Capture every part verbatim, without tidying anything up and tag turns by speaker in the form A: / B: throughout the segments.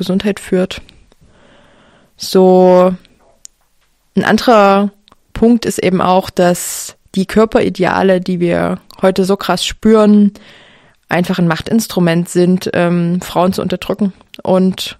A: Gesundheit führt. So ein anderer Punkt ist eben auch, dass die Körperideale, die wir heute so krass spüren, einfach ein Machtinstrument sind, ähm, Frauen zu unterdrücken. Und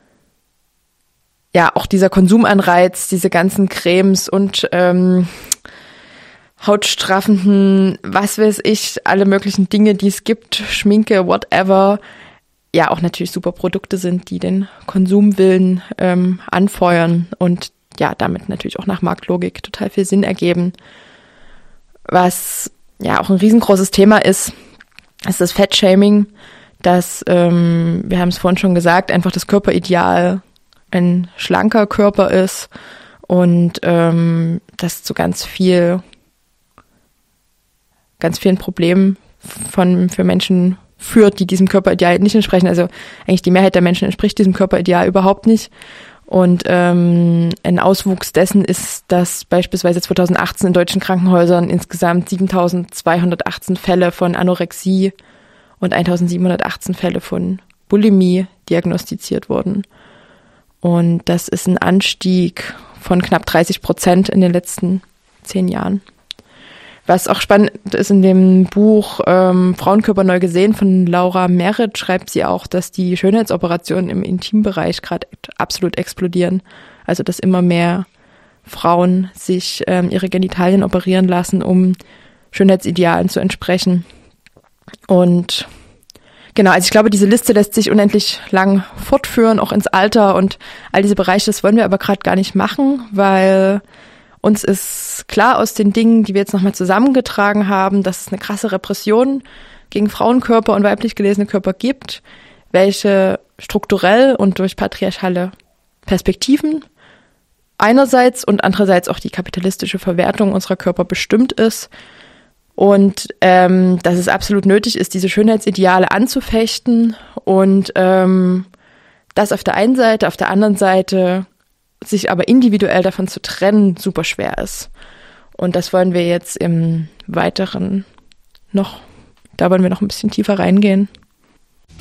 A: ja, auch dieser Konsumanreiz, diese ganzen Cremes und ähm, hautstraffenden, was weiß ich, alle möglichen Dinge, die es gibt, Schminke, whatever, ja auch natürlich super Produkte sind, die den Konsumwillen ähm, anfeuern und ja, damit natürlich auch nach Marktlogik total viel Sinn ergeben. Was ja auch ein riesengroßes Thema ist, ist das Fettshaming, dass, ähm, wir haben es vorhin schon gesagt, einfach das Körperideal ein schlanker Körper ist und ähm, das zu ganz viel, ganz vielen Problemen von für Menschen führt, die diesem Körperideal nicht entsprechen. Also eigentlich die Mehrheit der Menschen entspricht diesem Körperideal überhaupt nicht. Und ähm, ein Auswuchs dessen ist, dass beispielsweise zweitausendachtzehn in deutschen Krankenhäusern insgesamt siebentausendzweihundertachtzehn Fälle von Anorexie und eintausendsiebenhundertachtzehn Fälle von Bulimie diagnostiziert wurden. Und das ist ein Anstieg von knapp dreißig Prozent in den letzten zehn Jahren. Was auch spannend ist, in dem Buch ähm, Frauenkörper neu gesehen von Laura Merritt schreibt sie auch, dass die Schönheitsoperationen im Intimbereich gerade absolut explodieren. Also dass immer mehr Frauen sich ähm, ihre Genitalien operieren lassen, um Schönheitsidealen zu entsprechen. Und genau, also ich glaube, diese Liste lässt sich unendlich lang fortführen, auch ins Alter und all diese Bereiche, das wollen wir aber gerade gar nicht machen, weil uns ist klar aus den Dingen, die wir jetzt nochmal zusammengetragen haben, dass es eine krasse Repression gegen Frauenkörper und weiblich gelesene Körper gibt, welche strukturell und durch patriarchale Perspektiven einerseits und andererseits auch die kapitalistische Verwertung unserer Körper bestimmt ist. Und ähm, dass es absolut nötig ist, diese Schönheitsideale anzufechten und ähm, das auf der einen Seite, auf der anderen Seite sich aber individuell davon zu trennen, super schwer ist. Und das wollen wir jetzt im Weiteren noch, da wollen wir noch ein bisschen tiefer reingehen.